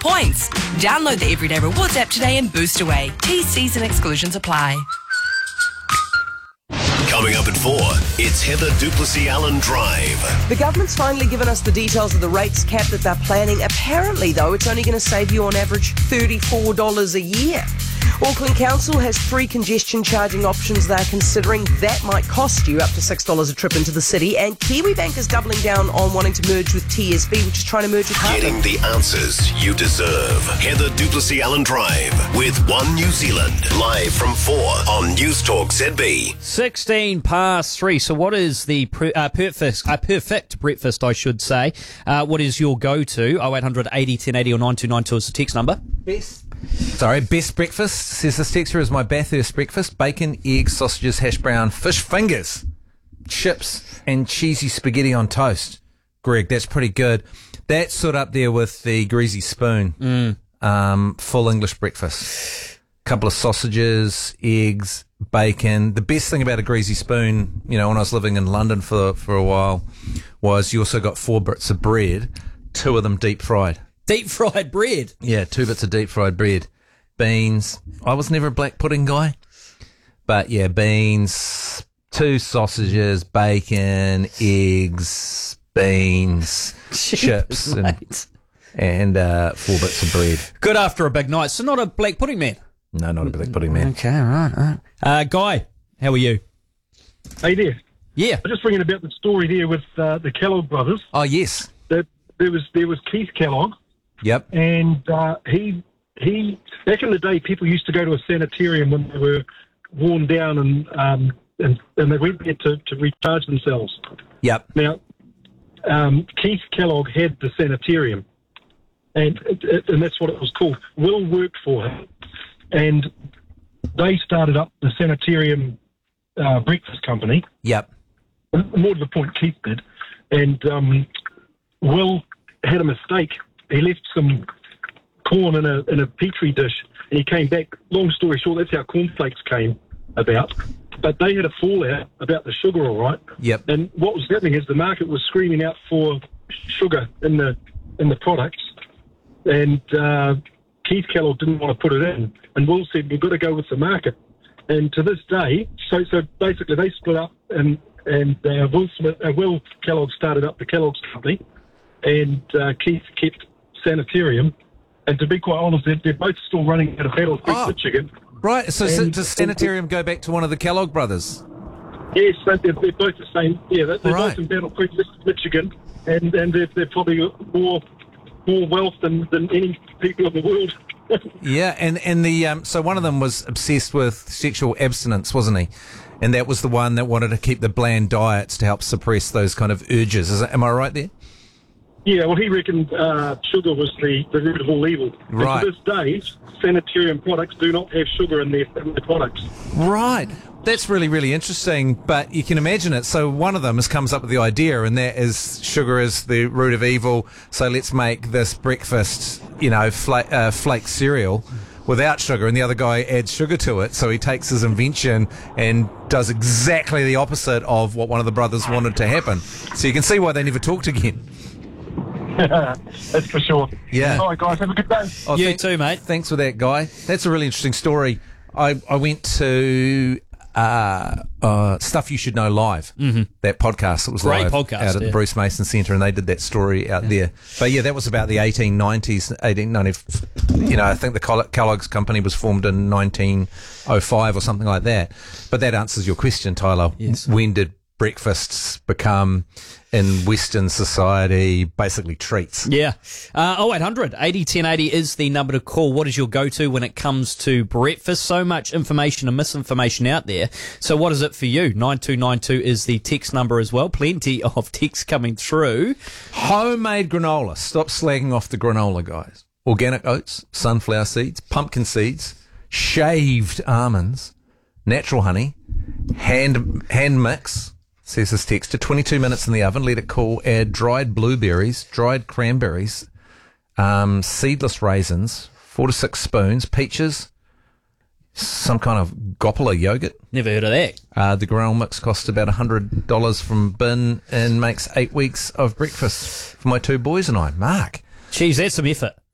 points. Download the Everyday Rewards app today and boost away. T's and exclusions apply. Coming up at 4, it's Heather Duplessis-Allen Drive. The government's finally given us the details of the rates cap that they're planning. Apparently, though, it's only going to save you on average $34 a year. Auckland Council has 3 congestion charging options they're considering. That might cost you up to $6 a trip into the city. And Kiwibank is doubling down on wanting to merge with TSB, which is trying to merge with Heartland. Getting the answers you deserve. Heather Duplessis-Allen Drive with One New Zealand. Live from 4 on News Talk ZB. 16 past 3. So what is the perfect breakfast, I should say? What is your go-to? 0800 80 1080 or 9292 is the text number. Best breakfast, says this texter, is my Bathurst breakfast. Bacon, eggs, sausages, hash brown, fish fingers, chips, and cheesy spaghetti on toast. Greg, that's pretty good. That's sort up there with the greasy spoon. Full English breakfast. Couple of sausages, eggs, bacon. The best thing about a greasy spoon, when I was living in London for a while, was you also got 4 bits of bread, 2 of them deep fried. Deep fried bread? Yeah, 2 bits of deep fried bread. Beans. I was never a black pudding guy. But yeah, beans, 2 sausages, bacon, eggs, beans, chips, and 4 bits of bread. Good after a big night. So not a black pudding man? No, not a black pudding man. Okay, all right. Guy, how are you? Hey there. Yeah. I'm just ringing about the story there with the Kellogg brothers. Oh, yes. There was Keith Kellogg. Yep. And he back in the day, people used to go to a sanitarium when they were worn down and they went there to recharge themselves. Yep. Now, Keith Kellogg had the sanitarium, and that's what it was called. Will worked for him, and they started up the sanitarium breakfast company. Yep. More to the point, Keith did, and Will had a mistake. He left some corn in a petri dish, and he came back. Long story short, that's how cornflakes came about. But they had a fallout about the sugar, all right. Yep. And what was happening is the market was screaming out for sugar in the products, and Keith Kellogg didn't want to put it in. And Will said, "We've got to go with the market." And to this day, so basically they split up, and Will Kellogg started up the Kellogg's company, and Keith kept Sanitarium. And to be quite honest, they're both still running out of Battle Creek, Michigan. Right, so does Sanitarium go back to one of the Kellogg brothers? Yes, they're both the same. Yeah, they're right. both in Battle Creek, Michigan, and they're probably more wealth than any people in the world. Yeah, and the so one of them was obsessed with sexual abstinence, wasn't he? And that was the one that wanted to keep the bland diets to help suppress those kind of urges. Am I right there? Yeah, well, he reckoned sugar was the root of all evil. Right. And to this day, Sanitarium products do not have sugar in their products. Right. That's really, really interesting, but you can imagine it. So one of them comes up with the idea, and that is sugar is the root of evil, so let's make this breakfast, flake cereal without sugar, and the other guy adds sugar to it, so he takes his invention and does exactly the opposite of what one of the brothers wanted to happen. So you can see why they never talked again. That's for sure. Yeah. All right, guys, have a good day. Oh, you too, mate. Thanks for that, Guy. That's a really interesting story. I went to Stuff You Should Know Live, that podcast that was Great live podcast, out at the Bruce Mason Centre, and they did that story out there. But yeah, that was about the 1890s, 1890. I think the Kellogg's company was formed in 1905 or something like that. But that answers your question, Tyler. Yes. When did breakfasts become, in Western society, basically treats? Yeah. 0800 80 1080 is the number to call. What is your go-to when it comes to breakfast? So much information and misinformation out there. So what is it for you? 9292 is the text number as well. Plenty of texts coming through. Homemade granola. Stop slagging off the granola, guys. Organic oats, sunflower seeds, pumpkin seeds, shaved almonds, natural honey, hand mix, says this text, to 22 minutes in the oven, let it cool, add dried blueberries, dried cranberries, seedless raisins, 4 to 6 spoons, peaches, some kind of Gopala yogurt. Never heard of that. The granola mix costs about $100 from bin and makes 8 weeks of breakfast for my 2 boys and I. Mark. Geez, that's some effort.